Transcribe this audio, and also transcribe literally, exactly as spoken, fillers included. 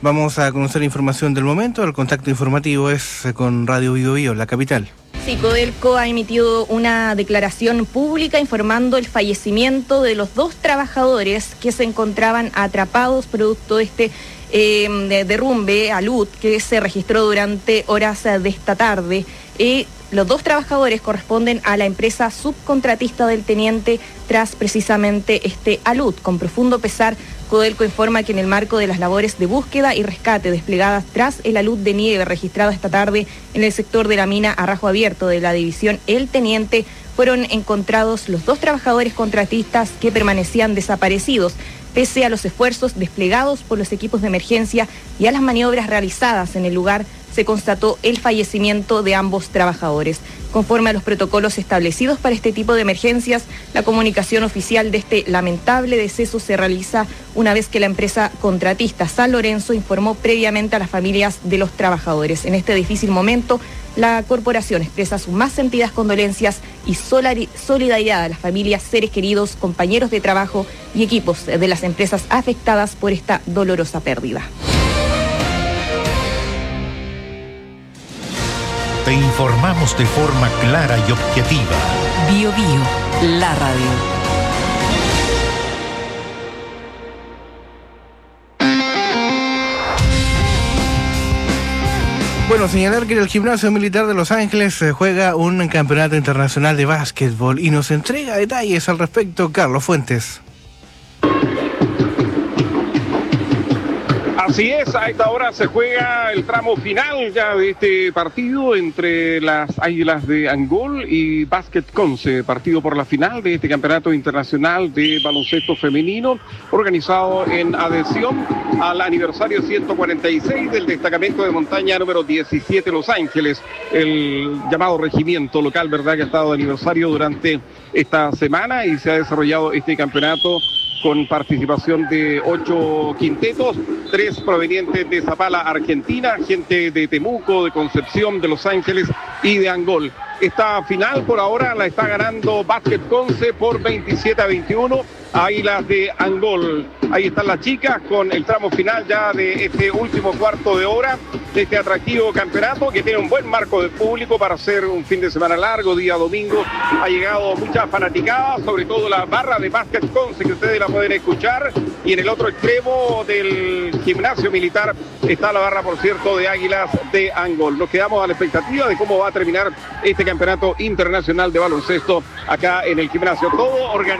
Vamos a conocer información del momento. El contacto informativo es con Radio Bio Bio, la capital. Sí, Codelco ha emitido una declaración pública informando el fallecimiento de los dos trabajadores que se encontraban atrapados producto de este eh, de derrumbe alud que se registró durante horas de esta tarde. Eh, los dos trabajadores corresponden a la empresa subcontratista del teniente tras precisamente este alud. Con profundo pesar, Codelco informa que en el marco de las labores de búsqueda y rescate desplegadas tras el alud de nieve registrado esta tarde en el sector de la mina Arrajo Abierto de la división El Teniente, fueron encontrados los dos trabajadores contratistas que permanecían desaparecidos. Pese a los esfuerzos desplegados por los equipos de emergencia y a las maniobras realizadas en el lugar, se constató el fallecimiento de ambos trabajadores. Conforme a los protocolos establecidos para este tipo de emergencias, la comunicación oficial de este lamentable deceso se realiza una vez que la empresa contratista San Lorenzo informó previamente a las familias de los trabajadores. En este difícil momento, la corporación expresa sus más sentidas condolencias y solidaridad a las familias, seres queridos, compañeros de trabajo y equipos de las empresas afectadas por esta dolorosa pérdida. Te informamos de forma clara y objetiva. Bio Bio, la radio. Bueno, señalar que el Gimnasio Militar de Los Ángeles juega un campeonato internacional de básquetbol y nos entrega detalles al respecto Carlos Fuentes. Así es, a esta hora se juega el tramo final ya de este partido entre las Águilas de Angol y Básquet Conce, partido por la final de este campeonato internacional de baloncesto femenino, organizado en adhesión al aniversario ciento cuarenta y seis del destacamento de montaña número diecisiete Los Ángeles, el llamado regimiento local, ¿verdad?, que ha estado de aniversario durante esta semana y se ha desarrollado este campeonato con participación de ocho quintetos, tres provenientes de Zapala, Argentina, gente de Temuco, de Concepción, de Los Ángeles y de Angol. Esta final por ahora la está ganando Básquet Conce por veintisiete a veintiuno, Águilas de Angol. Ahí están las chicas con el tramo final ya de este último cuarto de hora de este atractivo campeonato que tiene un buen marco de público para hacer un fin de semana largo, día domingo. Ha llegado muchas fanaticadas, sobre todo la barra de Básquet Conce que ustedes la pueden escuchar, y en el otro extremo del gimnasio militar está la barra, por cierto, de Águilas de Angol. Nos quedamos a la expectativa de cómo va a terminar este campeonato internacional de baloncesto acá en el gimnasio. Todo organizado.